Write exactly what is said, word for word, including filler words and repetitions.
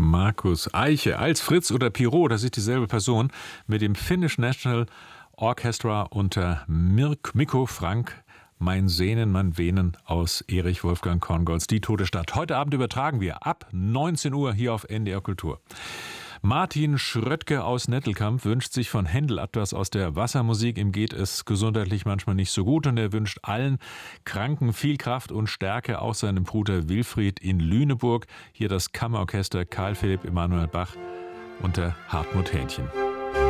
Markus Eiche als Fritz oder Pirot, das ist dieselbe Person, mit dem Finnish National Orchestra unter Mirk, Mikko Frank, Mein Sehnen, mein Venen aus Erich Wolfgang Korngolds Die tote Stadt. Heute Abend übertragen wir ab neunzehn Uhr hier auf N D R Kultur. Martin Schröttke aus Nettelkamp wünscht sich von Händel etwas aus der Wassermusik. Ihm geht es gesundheitlich manchmal nicht so gut und er wünscht allen Kranken viel Kraft und Stärke, auch seinem Bruder Wilfried in Lüneburg. Hier das Kammerorchester Karl Philipp Emanuel Bach unter Hartmut Hähnchen.